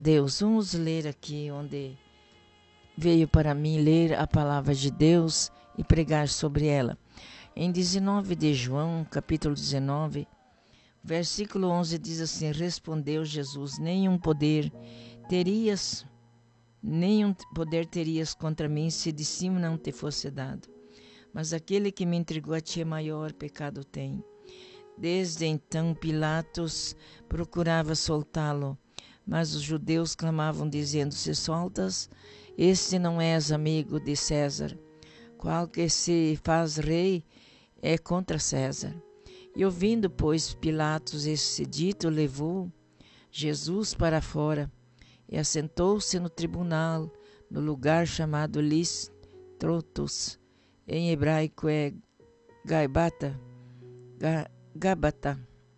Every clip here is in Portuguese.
Deus, vamos ler aqui onde veio para mim ler a palavra de Deus e pregar sobre ela. Em 19 de João, capítulo 19, versículo 11 diz assim: Respondeu Jesus: nenhum poder terias contra mim se de cima não te fosse dado. Mas aquele que me entregou a ti maior pecado tem. Desde então Pilatos procurava soltá-lo, mas os judeus clamavam dizendo: se soltas, este não és amigo de César. Qual que se faz rei é contra César. E ouvindo, pois, Pilatos esse dito, levou Jesus para fora e assentou-se no tribunal, no lugar chamado Listrotos, em hebraico é Gabata,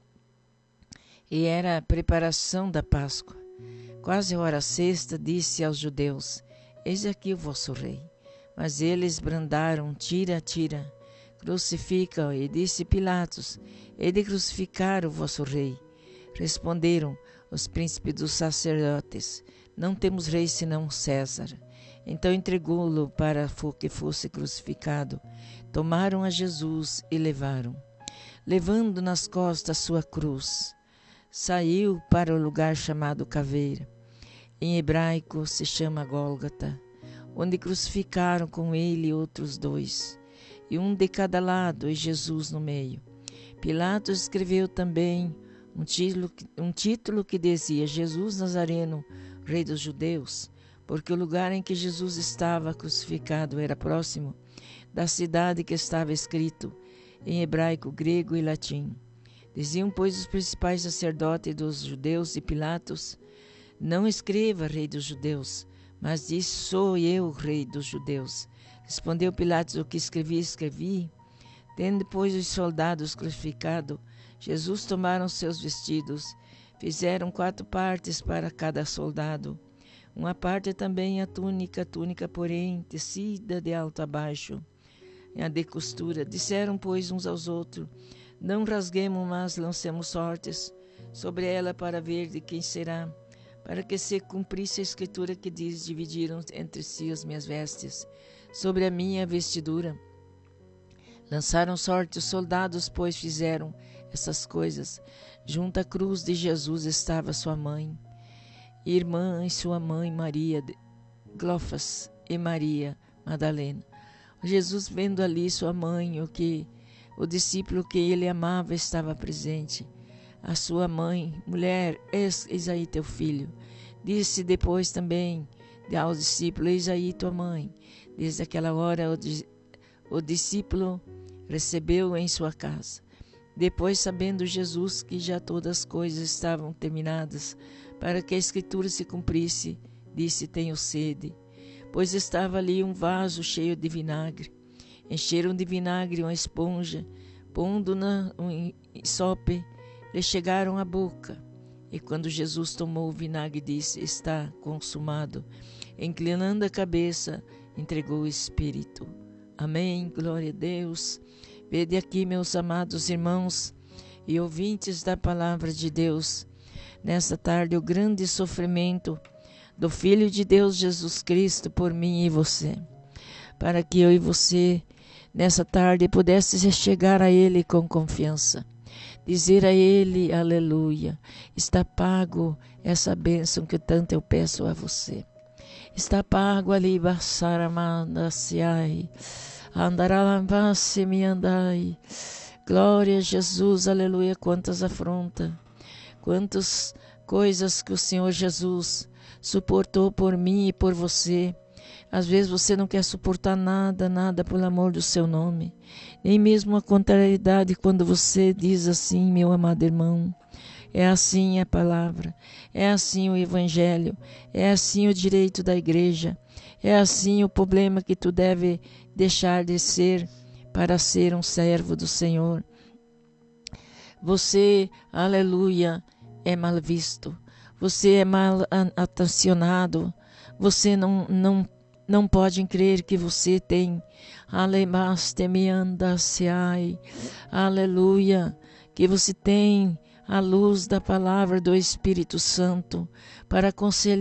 e era a preparação da Páscoa. Quase a hora sexta, disse aos judeus: eis aqui o vosso rei. Mas eles brandaram: tira, tira, crucifica-o. E disse Pilatos: hei de crucificar o vosso rei. Responderam os príncipes dos sacerdotes: não temos rei senão César. Então entregou-lo para que fosse crucificado. Tomaram a Jesus e levaram. Levando nas costas sua cruz, saiu para o lugar chamado Caveira. Em hebraico se chama Gólgota, onde crucificaram com ele outros dois, e um de cada lado e Jesus no meio. Pilatos escreveu também um título que dizia: Jesus Nazareno, Rei dos Judeus, porque o lugar em que Jesus estava crucificado era próximo da cidade que estava escrito em hebraico, grego e latim. Diziam, pois, os principais sacerdotes dos judeus e Pilatos: não escreva Rei dos Judeus, mas diz: sou eu, Rei dos Judeus. Respondeu Pilatos: o que escrevi. Tendo, pois, os soldados crucificado Jesus, tomaram seus vestidos, fizeram 4 partes para cada soldado. Uma parte também a túnica, porém, tecida de alto a baixo, a de costura. Disseram, pois, uns aos outros: não rasguemos, mas lancemos sortes sobre ela para ver de quem será, para que se cumprisse a escritura que diz: dividiram entre si as minhas vestes sobre a minha vestidura. Lançaram sorte os soldados, pois fizeram essas coisas. Junto à cruz de Jesus estava sua mãe, irmã e sua mãe Maria de Cleofas e Maria Madalena. Jesus, vendo ali sua mãe, o discípulo que ele amava estava presente, a sua mãe: mulher, eis aí teu filho. Disse depois também ao discípulo: eis aí tua mãe. Desde aquela hora o discípulo recebeu em sua casa. Depois, sabendo Jesus que já todas as coisas estavam terminadas, para que a escritura se cumprisse, disse: tenho sede. Pois estava ali um vaso cheio de vinagre. Encheram de vinagre uma esponja, pondo-na um sope, lhe chegaram à boca. E quando Jesus tomou o vinagre, disse: está consumado. Inclinando a cabeça, entregou o Espírito. Amém. Glória a Deus. Vede aqui, meus amados irmãos e ouvintes da palavra de Deus, nessa tarde, o grande sofrimento do Filho de Deus Jesus Cristo por mim e você, para que eu e você nessa tarde pudesse chegar a Ele com confiança, dizer a Ele: aleluia, está pago essa bênção que tanto eu peço a você. Está pago ali, Basaramandasiai, Andaralambase me andai. Glória a Jesus, aleluia. Quantas afrontas, quantas coisas que o Senhor Jesus suportou por mim e por você. Às vezes você não quer suportar nada pelo amor do seu nome, nem mesmo a contrariedade, quando você diz assim: meu amado irmão, é assim a palavra, é assim o evangelho, é assim o direito da igreja, é assim o problema que tu deve deixar de ser para ser um servo do Senhor. Você, aleluia, é mal visto, você é mal atencionado, você não pode crer que você tem, aleluia, que você tem à luz da palavra do Espírito Santo, para